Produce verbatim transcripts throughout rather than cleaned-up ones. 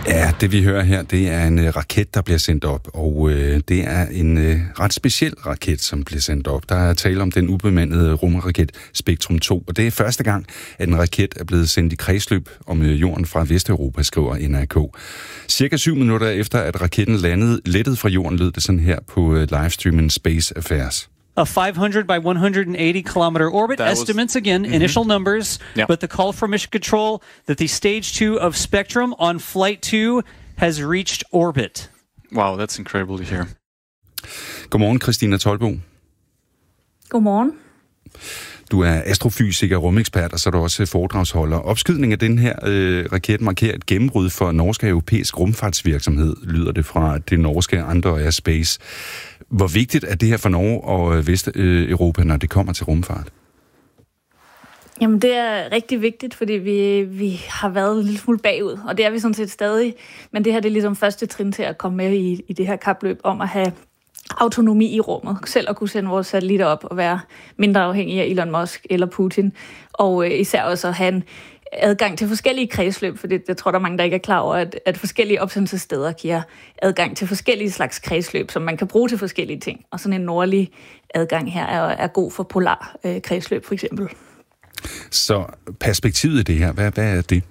Ja, det vi hører her, det er en uh, raket, der bliver sendt op, og uh, det er en uh, ret speciel raket, som bliver sendt op. Der er tale om den ubemandede rumraket Spektrum to, og det er første gang, at en raket er blevet sendt i kredsløb om uh, jorden fra Vesteuropa, skriver N R K. Cirka syv minutter efter, at raketten landede lettet fra jorden, lød det sådan her på uh, livestreamen Space Affairs. A five hundred by one hundred eighty kilometer orbit. That estimates was, again, mm-hmm. initial numbers, yeah. But the call from Mission Control that the stage two of Spectrum on flight two has reached orbit. Wow, that's incredible to hear. Godmorgen, Christina Tolbo. Godmorgen. Du er astrofysiker og rumekspert, og så er du også foredragsholder. Opskydningen af den her øh, raket markerer et gennembrud for norsk og europæisk rumfartsvirksomhed, lyder det fra det norske Andøya Space. Hvor vigtigt er det her for Norge og Vesteuropa, når det kommer til rumfart? Jamen, det er rigtig vigtigt, fordi vi, vi har været en lille smule bagud, og det er vi sådan set stadig. Men det her det er ligesom første trin til at komme med i, i det her kapløb om at have autonomi i rummet, selv at kunne sende vores satellitter op og være mindre afhængige af Elon Musk eller Putin, og øh, især også at have en adgang til forskellige kredsløb, for det, jeg tror, der er mange, der ikke er klar over, at, at forskellige opsendelsessteder giver adgang til forskellige slags kredsløb, som man kan bruge til forskellige ting. Og sådan en nordlig adgang her er, er god for polar øh, kredsløb, for eksempel. Så perspektivet i det her, hvad, hvad er det?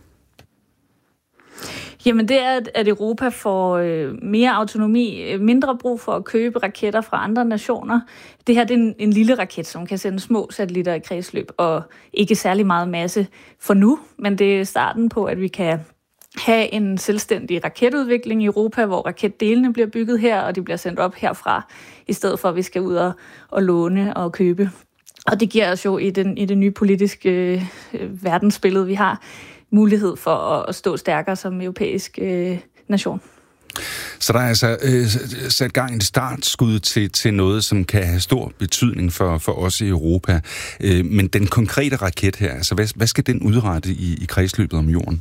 Jamen det er, at Europa får øh, mere autonomi, mindre brug for at købe raketter fra andre nationer. Det her det er en, en lille raket, som kan sende små satellitter i kredsløb, og ikke særlig meget masse for nu, men det er starten på, at vi kan have en selvstændig raketudvikling i Europa, hvor raketdelene bliver bygget her, og de bliver sendt op herfra, i stedet for at vi skal ud og, og låne og købe. Og det giver os jo i, den, i det nye politiske øh, verdensbillede, vi har, mulighed for at stå stærkere som europæisk øh, nation. Så der er altså øh, sat gang en startskud til, til noget, som kan have stor betydning for, for os i Europa. Øh, men den konkrete raket her, altså hvad, hvad skal den udrette i, i kredsløbet om jorden?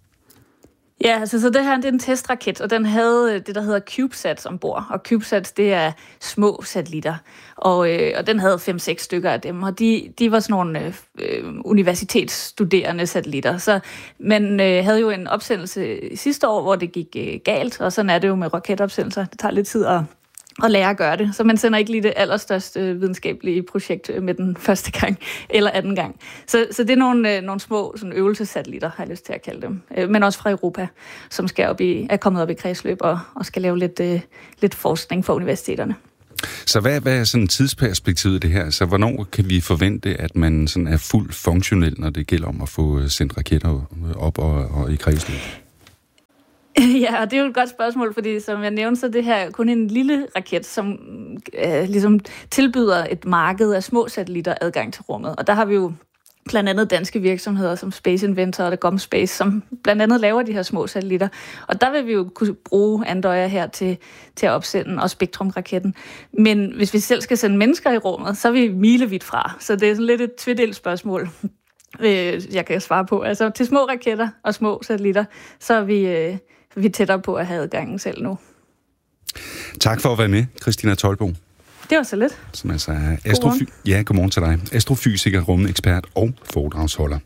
Ja, altså, så det her det er en testraket, og den havde det, der hedder CubeSats ombord. Og CubeSats, det er små satellitter. Og, øh, og den havde fem seks stykker af dem, og de, de var sådan nogle øh, universitetsstuderende satellitter. Så man øh, havde jo en opsendelse sidste år, hvor det gik øh, galt, og sådan er det jo med raketopsendelser. Det tager lidt tid at og lære at gøre det. Så man sender ikke lige det allerstørste videnskabelige projekt med den første gang eller anden gang. Så, så det er nogle, øh, nogle små sådan øvelsessatellitter, har jeg lyst til at kalde dem. Øh, men også fra Europa, som skal op i, er kommet op i kredsløb og, og skal lave lidt, øh, lidt forskning for universiteterne. Så hvad, hvad er sådan tidsperspektivet i det her? Så hvornår kan vi forvente, at man sådan er fuldt funktionel, når det gælder om at få sendt raketter op og, og i kredsløb? Ja, og det er jo et godt spørgsmål, fordi som jeg nævnte, så er det her kun en lille raket, som øh, ligesom tilbyder et marked af små satellitter adgang til rummet. Og der har vi jo blandt andet danske virksomheder som Space Inventor og GomSpace, som blandt andet laver de her små satellitter. Og der vil vi jo kunne bruge Andøya her til, til at opsende, og Spektrum-raketten. Men hvis vi selv skal sende mennesker i rummet, så er vi milevidt fra. Så det er sådan lidt et tvedelt spørgsmål, jeg kan svare på. Altså til små raketter og små satellitter, så er vi... Øh, Vi er tættere på at have adgangen selv nu. Tak for at være med, Christina Tolbo. Det var så lidt. Som altså er astrofy- ja, godmorgen til dig. Astrofysiker, rumekspert og foredragsholder.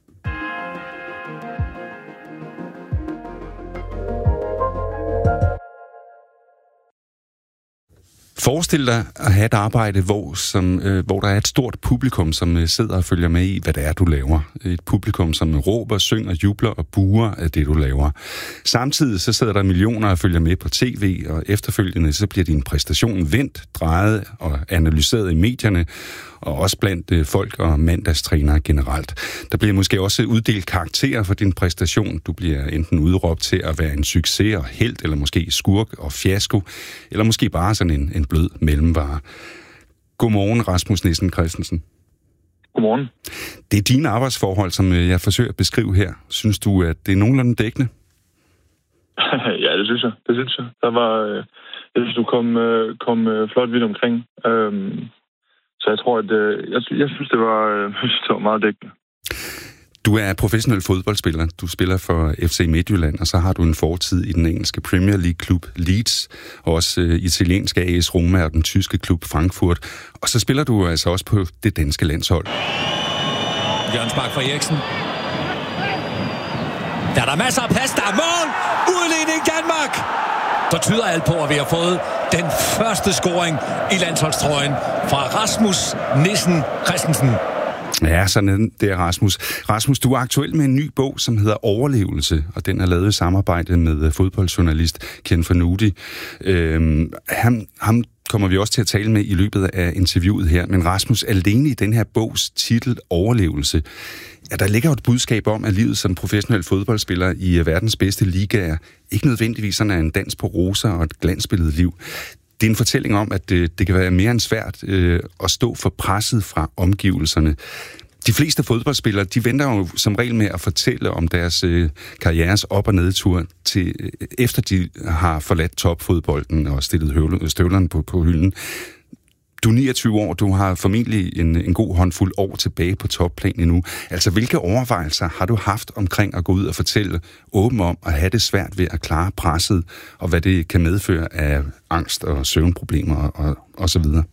Forestil dig at have et arbejde, hvor, som, øh, hvor der er et stort publikum, som øh, sidder og følger med i, hvad det er, du laver. Et publikum, som råber, synger, jubler og buer af det, du laver. Samtidig så sidder der millioner og følger med på tv, og efterfølgende så bliver din præstation vendt, drejet og analyseret i medierne, og også blandt øh, folk og mandagstrænere generelt. Der bliver måske også uddelt karakterer for din præstation. Du bliver enten udråbt til at være en succes og helt, eller måske skurk og fiasko, eller måske bare sådan en, en blød mellemvare. Godmorgen, Rasmus Nissen Christensen. Godmorgen. Det er dine arbejdsforhold, som jeg forsøger at beskrive her. Synes du, at det er nogenlunde dækkende? Ja, det synes jeg. Det synes jeg. Der var, jeg synes, du kom, kom flot vidt omkring. Så jeg tror, at jeg, jeg synes, det var, det var meget dækkende. Du er professionel fodboldspiller. Du spiller for F C Midtjylland, og så har du en fortid i den engelske Premier League-klub Leeds, og også øh, italienske A S Roma og den tyske klub Frankfurt. Og så spiller du altså også på det danske landshold. Jørgen Spark fra Eriksen. Der er der masser af plads, der er mål! Udligning Danmark! Så tyder alt på, at vi har fået den første scoring i landsholdstrøjen fra Rasmus Nissen Christensen. Ja, sådan det er Rasmus. Rasmus, du er aktuel med en ny bog, som hedder Overlevelse, og den er lavet i samarbejde med fodboldjournalist Ken Fanuti. Øhm, ham, ham kommer vi også til at tale med i løbet af interviewet her, men Rasmus, alene i den her bogs titel Overlevelse, ja, der ligger jo et budskab om, at livet som professionel fodboldspiller i verdens bedste ligaer ikke nødvendigvis sådan er en dans på roser og et glansbilledet liv. Det er en fortælling om, at det, det kan være mere end svært øh, at stå for presset fra omgivelserne. De fleste fodboldspillere, de venter jo som regel med at fortælle om deres øh, karrieres op- og nedtur, til, øh, efter de har forladt topfodbolden og stillet støvlerne på, på hylden. Du er niogtyve år, du har formentlig en, en god håndfuld år tilbage på topplan endnu. Altså, hvilke overvejelser har du haft omkring at gå ud og fortælle åben om at have det svært ved at klare presset, og hvad det kan medføre af angst og søvnproblemer og, og så videre?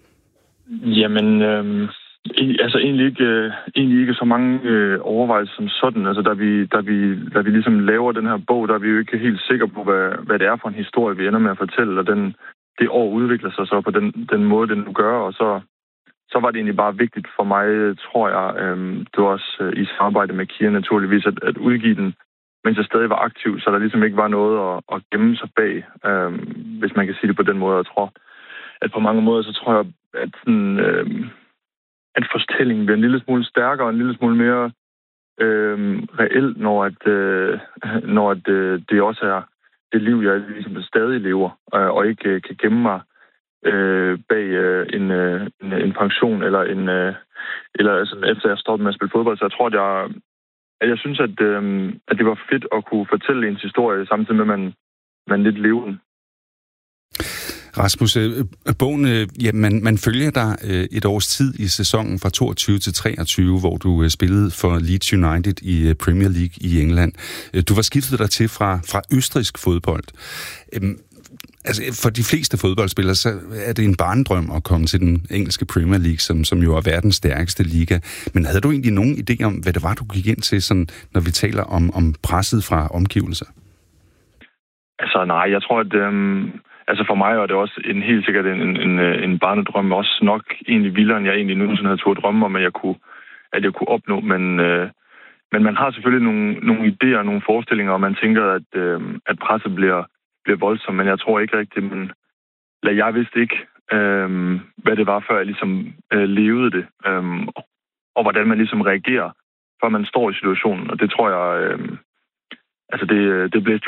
Jamen, øh, altså egentlig ikke, øh, egentlig ikke så mange øh, overvejelser som sådan. Altså, da vi, da, vi, da vi ligesom laver den her bog, der er vi jo ikke helt sikre på, hvad, hvad det er for en historie, vi ender med at fortælle, og den det år udvikler sig så på den, den måde, den nu gør, og så, så var det egentlig bare vigtigt for mig, tror jeg, øhm, det var også øh, i samarbejde med Kia naturligvis, at, at udgive den, mens jeg stadig var aktiv, så der ligesom ikke var noget at, at gemme sig bag, øhm, hvis man kan sige det på den måde. Jeg tror, at på mange måder, så tror jeg, at, sådan, øhm, at fortællingen bliver en lille smule stærkere, og en lille smule mere øhm, reelt, når, at, øh, når at, øh, det også er det liv, jeg ligesom stadig lever, og ikke øh, kan gemme mig øh, bag øh, en, øh, en, en pension, eller, en, øh, eller altså, efter jeg stoppede med at spille fodbold. Så jeg tror, at jeg, at jeg synes, at, øh, at det var fedt at kunne fortælle ens historie, samtidig med, at man, man lidt lever den. Rasmus, bogen, ja, man, man følger dig et års tid i sæsonen fra toogtyve til treogtyve, hvor du spillede for Leeds United i Premier League i England. Du var skiftet dig til fra, fra østrigsk fodbold. Altså, for de fleste fodboldspillere, så er det en barndrøm at komme til den engelske Premier League, som, som jo er verdens stærkeste liga. Men havde du egentlig nogen idé om, hvad det var, du gik ind til, sådan, når vi taler om, om presset fra omgivelser? Altså, nej, jeg tror, at... Øhm Altså for mig var det også en helt sikkert en, en, en barnedrøm, også nok egentlig vildere, end jeg egentlig nogensinde havde turde drømme om, at jeg kunne, at jeg kunne opnå. Men, øh, men man har selvfølgelig nogle, nogle idéer og nogle forestillinger, og man tænker, at, øh, at presset bliver, bliver voldsomt, men jeg tror ikke rigtigt, men jeg vidste ikke, øh, hvad det var, før jeg ligesom øh, levede det, øh, og hvordan man ligesom reagerer, før man står i situationen, og det tror jeg, øh, altså det, det blev